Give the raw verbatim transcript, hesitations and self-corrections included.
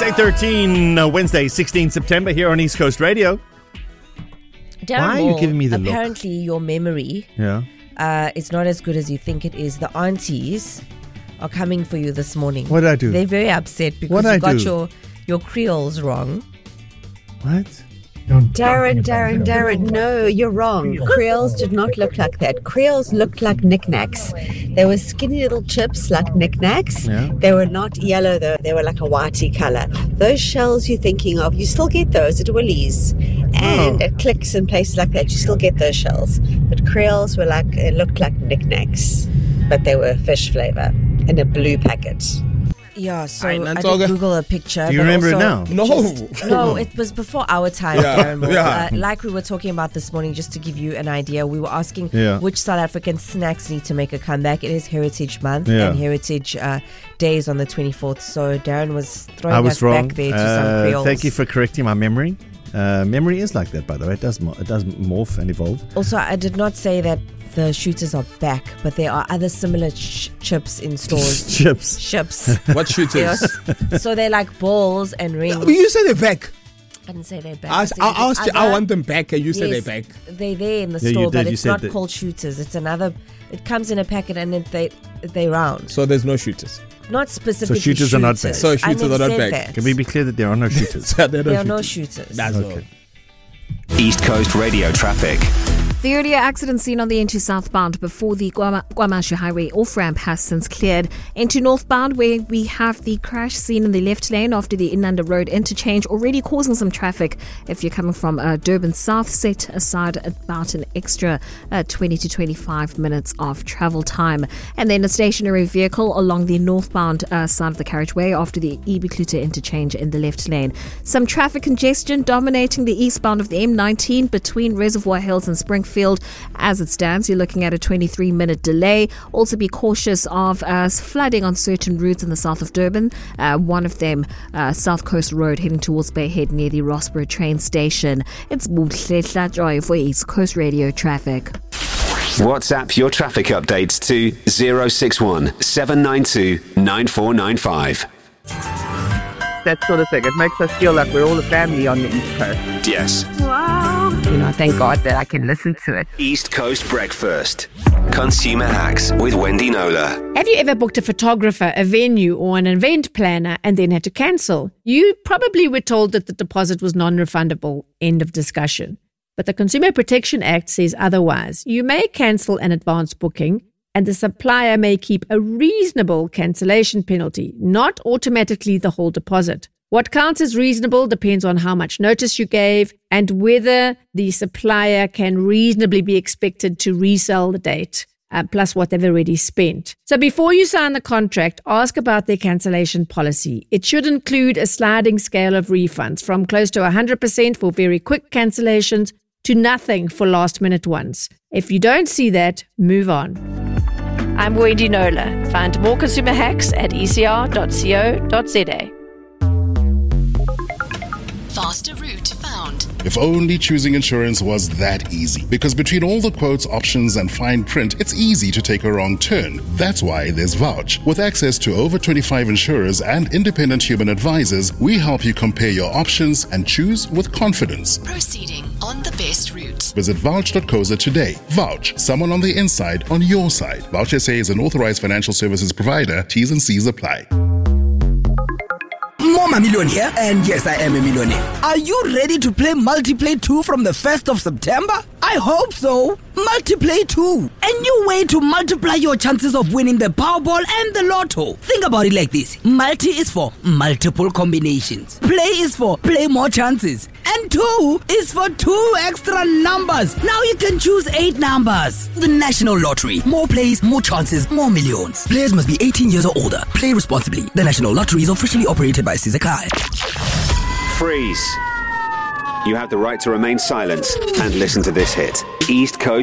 eight thirteen, uh, Wednesday, sixteenth September, here on East Coast Radio. Darren Why are you Moore, giving me the look? Apparently, your memory Yeah. uh, is not as good as you think it is. The aunties are coming for you this morning. What did I do? They're very upset because What you I got do? your your creoles wrong. What? Darren, Darren, Darren, no, you're wrong. Creoles did not look like that. Creoles looked like knickknacks. They were skinny little chips like knickknacks. Yeah. They were not yellow though. They were like a whitey color. Those shells you're thinking of, you still get those at Woolies and Oh. at Clicks and places like that. You still get those shells. But Creoles were like, they looked like knickknacks, but they were fish flavor in a blue packet. Yeah, so Aye, I did Nantoga. Google a picture. Do you but remember it also now? No. No, it was before our time, Yeah, Darren Moore. yeah. Uh, like we were talking about this morning, just to give you an idea, we were asking Yeah. which South African snacks need to make a comeback. It is Heritage Month Yeah. and Heritage uh, Days on the twenty-fourth. So Darren was throwing I was us wrong. back there to Uh, some creoles. thank you for correcting my memory. Uh, memory is like that, by the way. It does, mo- it does morph and evolve. Also, I did not say that the shooters are back, but there are other similar ch- chips in stores. Chips. Chips. What shooters? Yes. So they're like balls and rings. You say they're back. I didn't say they're back. I, said I, it's I, asked you, I other- want them back, and you said Yes, they're back. They're there in the Yeah, you store, did. but You it's said not that- called shooters. It's another. It comes in a packet and it, they they round. So there's no shooters. Not specifically. So shooters are not back. So I shooters never are not said back. that. Can we be clear that there are no shooters? There are no There are no shooters. shooters. That's Okay. all. East Coast Radio traffic. The earlier accident seen on the N two southbound before the Guama- Guamashu Highway off-ramp has since cleared. Into northbound, where we have the crash seen in the left lane after the Inanda Road interchange, already causing some traffic. If you're coming from uh, Durban South, set aside about an extra uh, twenty to twenty-five minutes of travel time. And then a stationary vehicle along the northbound uh, side of the carriageway after the Ibikluta interchange in the left lane. Some traffic congestion dominating the eastbound of the M nineteen between Reservoir Hills and Springfield. As it stands, you're looking at a twenty-three minute delay. Also be cautious of uh, flooding on certain routes in the south of Durban. Uh, one of them, uh, South Coast Road, heading towards Bay Head near the Rossborough train station. It's Buhle Joy for East Coast Radio traffic. WhatsApp your traffic updates to zero six one seven nine two nine four nine five. That sort of thing. It makes us feel like we're all a family on the East Coast. Yes. You know, thank God that I can listen to it. East Coast Breakfast. Consumer Hacks with Wendy Nola. Have you ever booked a photographer, a venue, or an event planner and then had to cancel? You probably were told that the deposit was non-refundable. End of discussion. But the Consumer Protection Act says otherwise. You may cancel an advance booking, and the supplier may keep a reasonable cancellation penalty, not automatically the whole deposit. What counts as reasonable depends on how much notice you gave and whether the supplier can reasonably be expected to resell the date, uh, plus what they've already spent. So before you sign the contract, ask about their cancellation policy. It should include a sliding scale of refunds from close to one hundred percent for very quick cancellations to nothing for last-minute ones. If you don't see that, move on. I'm Wendy Nola. Find more consumer hacks at e c r dot co dot z a. Faster route found. If only choosing insurance was that easy. Because between all the quotes, options, and fine print, it's easy to take a wrong turn. That's why there's Vouch. With access to over twenty-five insurers and independent human advisors, we help you compare your options and choose with confidence. Proceeding on the best route. Visit vouch dot co za today. Vouch, someone on the inside on your side. Vouch S A is an authorized financial services provider. T's and C's apply. Mama Million here, and yes, I am a millionaire. Are you ready to play Multiplay two from the first of September? I hope so. Multiplay two, a new way to multiply your chances of winning the Powerball and the Lotto. Think about it like this. Multi is for multiple combinations. Play is for play more chances. And two is for two extra numbers. Now you can choose eight numbers. The National Lottery. More plays, more chances, more millions. Players must be eighteen years or older. Play responsibly. The National Lottery is officially operated by Sizakai. Freeze. You have the right to remain silent and listen to this hit. East Coast